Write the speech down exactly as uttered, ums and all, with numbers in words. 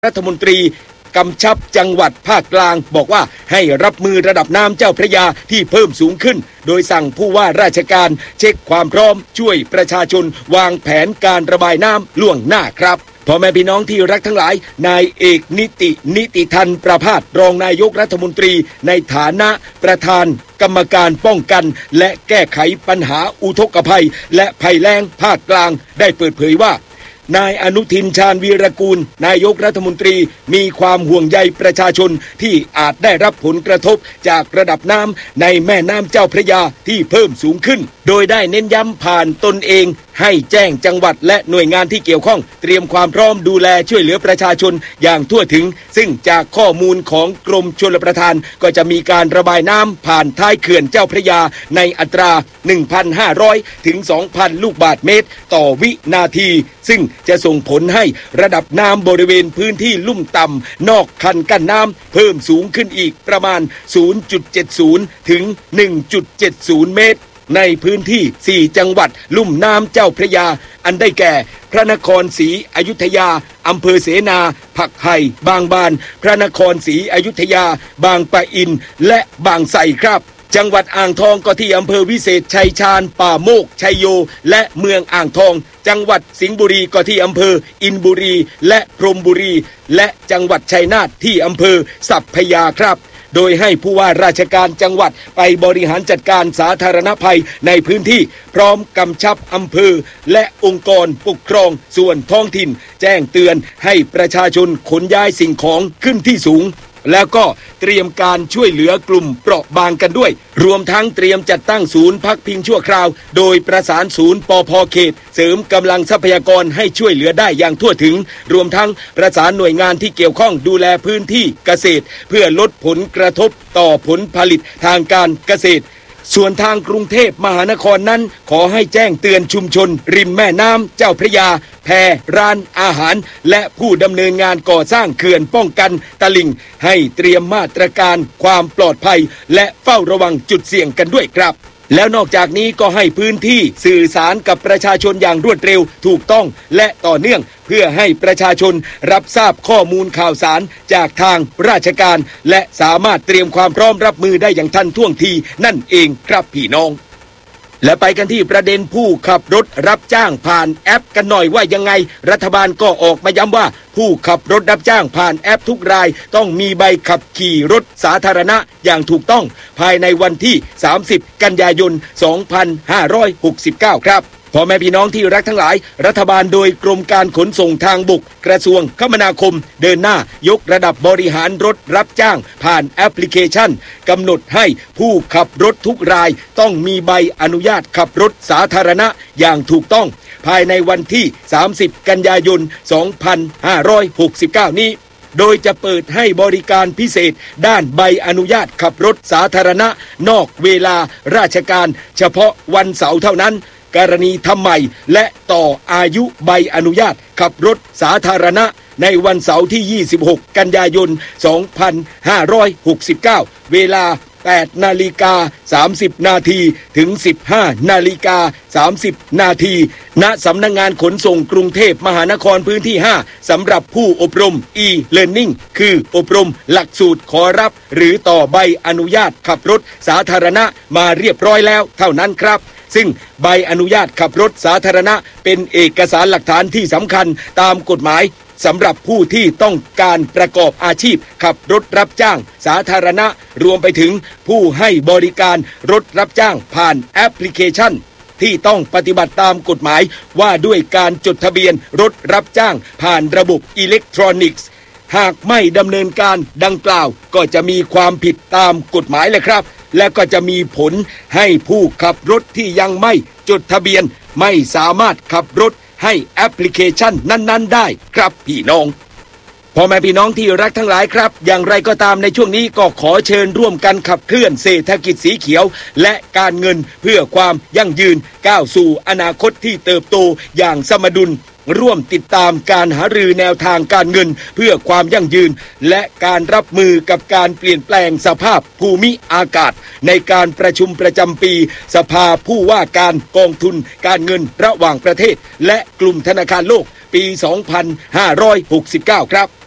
รัฐมนตรีกำชับจังหวัดภาคกลางบอกว่าให้รับมือระดับน้ำเจ้าพระยาที่เพิ่มสูงขึ้นโดยสั่งผู้ว่าราชการเช็คความพร้อมช่วยประชาชนวางแผนการระบายน้ำล่วงหน้าครับพ่อแม่พี่น้องที่รักทั้งหลายนายเอกนิตินิติทันประภาสรองนายกรัฐมนตรีในฐานะประธานกรรมการป้องกันและแก้ไขปัญหาอุทกภัยและภัยแล้งภาคกลางได้เปิดเผยว่านายอนุทินชาญวีรกูลนายกรัฐมนตรีมีความห่วงใยประชาชนที่อาจได้รับผลกระทบจากระดับน้ำในแม่น้ำเจ้าพระยาที่เพิ่มสูงขึ้นโดยได้เน้นย้ำผ่านตนเองให้แจ้งจังหวัดและหน่วยงานที่เกี่ยวข้องเตรียมความพร้อมดูแลช่วยเหลือประชาชนอย่างทั่วถึงซึ่งจากข้อมูลของกรมชลประทานก็จะมีการระบายน้ำผ่านท้ายเขื่อนเจ้าพระยาในอัตรา หนึ่งพันห้าร้อย ถึง สองพัน ลูกบาศก์เมตรต่อวินาทีซึ่งจะส่งผลให้ระดับน้ำบริเวณพื้นที่ลุ่มต่ำนอกคันกั้นน้ำเพิ่มสูงขึ้นอีกประมาณ ศูนย์จุดเจ็ดศูนย์ ถึง หนึ่งจุดเจ็ดศูนย์ เมตรในพื้นที่สี่จังหวัดลุ่มน้ำเจ้าพระยาอันได้แก่พระนครศรีอยุธยาอำเภอเสนาผักไห่บางบานพระนครศรีอยุธยาบางปะอินและบางไทรครับจังหวัดอ่างทองก็ที่อำเภอวิเศษชัยชาญป่าโมกชัยโยและเมืองอ่างทองจังหวัดสิงห์บุรีก็ที่อำเภออินบุรีและพรหมบุรีและจังหวัดชัยนาทที่อำเภอสัพพยาครับโดยให้ผู้ว่าราชการจังหวัดไปบริหารจัดการสาธารณภัยในพื้นที่พร้อมกำชับอำเภอและองค์กรปกครองส่วนท้องถิ่นแจ้งเตือนให้ประชาชนขนย้ายสิ่งของขึ้นที่สูงแล้วก็เตรียมการช่วยเหลือกลุ่มเปราะบางกันด้วยรวมทั้งเตรียมจัดตั้งศูนย์พักพิงชั่วคราวโดยประสานศูนย์ปภ.เขตเสริมกำลังทรัพยากรให้ช่วยเหลือได้อย่างทั่วถึงรวมทั้งประสานหน่วยงานที่เกี่ยวข้องดูแลพื้นที่เกษตรเพื่อลดผลกระทบต่อผลผลิตทางการเกษตรส่วนทางกรุงเทพมหานครนั้นขอให้แจ้งเตือนชุมชนริมแม่น้ำเจ้าพระยาแพร้านอาหารและผู้ดำเนินงานก่อสร้างเขื่อนป้องกันตลิ่งให้เตรียมมาตรการความปลอดภัยและเฝ้าระวังจุดเสี่ยงกันด้วยครับแล้วนอกจากนี้ก็ให้พื้นที่สื่อสารกับประชาชนอย่างรวดเร็วถูกต้องและต่อเนื่องเพื่อให้ประชาชนรับทราบข้อมูลข่าวสารจากทางราชการและสามารถเตรียมความพร้อมรับมือได้อย่างทันท่วงทีนั่นเองครับพี่น้องและไปกันที่ประเด็นผู้ขับรถรับจ้างผ่านแอปกันหน่อยว่ายังไงรัฐบาลก็ออกมาย้ำว่าผู้ขับรถรับจ้างผ่านแอปทุกรายต้องมีใบขับขี่รถสาธารณะอย่างถูกต้องภายในวันที่สามสิบกันยายนสองพันห้าร้อยหกสิบเก้าครับพ่อแม่พี่น้องที่รักทั้งหลายรัฐบาลโดยกรมการขนส่งทางบกกระทรวงคมนาคมเดินหน้ายกระดับบริหารรถรับจ้างผ่านแอปพลิเคชันกำหนดให้ผู้ขับรถทุกรายต้องมีใบอนุญาตขับรถสาธารณะอย่างถูกต้องภายในวันที่สามสิบกันยายนสองพันห้าร้อยหกสิบเก้านี้โดยจะเปิดให้บริการพิเศษด้านใบอนุญาตขับรถสาธารณะนอกเวลาราชการเฉพาะวันเสาร์เท่านั้นกรณีทำใหม่และต่ออายุใบอนุญาตขับรถสาธารณะในวันเสาร์ที่ยี่สิบหกกันยายนสองพันห้าร้อยหกสิบเก้าเวลาแปดนาฬิกาสามสิบนาทีถึงสิบห้านาฬิกาสามสิบนาทีณสำนักงานขนส่งกรุงเทพมหานครพื้นที่ห้าสำหรับผู้อบรม e-learning คืออบรมหลักสูตรขอรับหรือต่อใบอนุญาตขับรถสาธารณะมาเรียบร้อยแล้วเท่านั้นครับซึ่งใบอนุญาตขับรถสาธารณะเป็นเอกสารหลักฐานที่สำคัญตามกฎหมายสำหรับผู้ที่ต้องการประกอบอาชีพขับรถรับจ้างสาธารณะรวมไปถึงผู้ให้บริการรถรับจ้างผ่านแอปพลิเคชันที่ต้องปฏิบัติตามกฎหมายว่าด้วยการจดทะเบียนรถรับจ้างผ่านระบบอิเล็กทรอนิกส์หากไม่ดำเนินการดังกล่าวก็จะมีความผิดตามกฎหมายเลยครับและก็จะมีผลให้ผู้ขับรถที่ยังไม่จดทะเบียนไม่สามารถขับรถให้แอปพลิเคชันนั้นๆได้ครับพี่น้องพ่อแม่พี่น้องที่รักทั้งหลายครับอย่างไรก็ตามในช่วงนี้ก็ขอเชิญร่วมกันขับเคลื่อนเศรษฐกิจสีเขียวและการเงินเพื่อความยั่งยืนก้าวสู่อนาคตที่เติบโตอย่างสมดุลร่วมติดตามการหารือแนวทางการเงินเพื่อความยั่งยืนและการรับมือกับการเปลี่ยนแปลงสภาพภูมิอากาศในการประชุมประจำปีสภาผู้ว่าการกองทุนการเงินระหว่างประเทศและกลุ่มธนาคารโลกปี สองพันห้าร้อยหกสิบเก้า ครับ